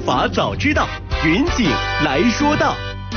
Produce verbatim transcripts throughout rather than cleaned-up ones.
法早知道，云锦来说道。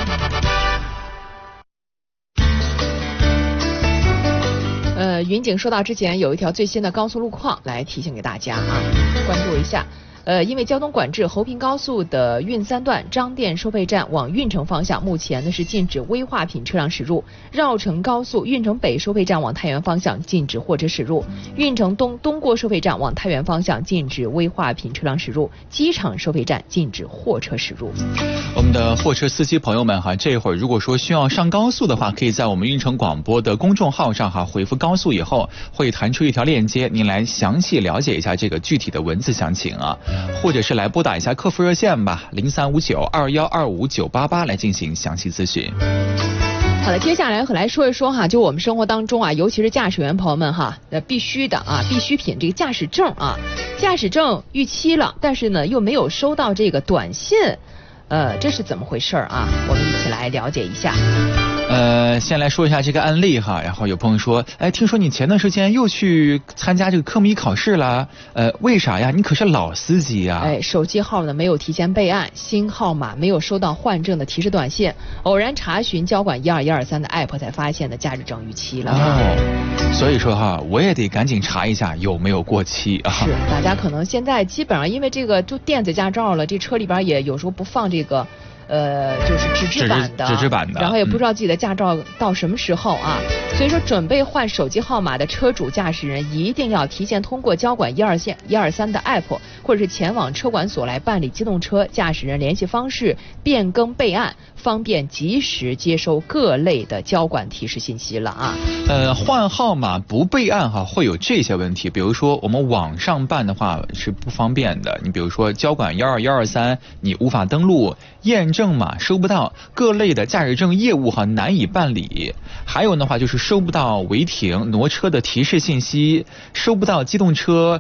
呃，云景说到之前有一条最新的高速路况来提醒给大家啊，关注一下。呃，因为交通管制，侯平高速的运三段张店收费站往运城方向，目前呢是禁止危化品车辆驶入；绕城高速运城北收费站往太原方向禁止货车驶入；运城东东郭收费站往太原方向禁止危化品车辆驶入；机场收费站禁止货车驶入。 我们的货车司机朋友们哈，这会儿如果说需要上高速的话，可以在我们运城广播的公众号上哈回复高速以后，会弹出一条链接，您来详细了解一下这个具体的文字详情啊。或者是来拨打一下客服热线吧，零三五九二幺二五九八八来进行详细咨询。 好的，接下来来说一说哈，就我们生活当中啊，尤其是驾驶员朋友们哈，呃，必须的啊，必需品这个驾驶证啊，驾驶证逾期了，但是呢又没有收到这个短信，呃，这是怎么回事啊？我们一起来了解一下。 呃，先来说一下这个案例哈，然后有朋友说，哎，听说你前段时间又去参加这个科目一考试了，呃，为啥呀？你可是老司机呀。 哎，手机号呢没有提前备案，新号码没有收到换证的提示短信，偶然查询交管一二一二三的 app 才发现的驾驶证逾期了。 哦，所以说哈，我也得赶紧查一下有没有过期啊。 是，大家可能现在基本上因为这个就电子驾照了，这车里边也有时候不放这个。呃，就是纸质版的， 纸质版的， 然后也不知道自己的驾照到什么时候啊，嗯、所以说准备换手机号码的车主驾驶人一定要提前通过交管一二线一二三的 app， 或者是前往车管所来办理机动车驾驶人联系方式变更备案，方便及时接收各类的交管提示信息了啊。 呃，换号码不备案哈，会有这些问题，比如说我们网上办的话是不方便的，你比如说交管一二一二三你无法登录，验证码收不到，各类的驾驶证业务哈难以办理。还有的话就是收不到违停挪车的提示信息，收不到机动车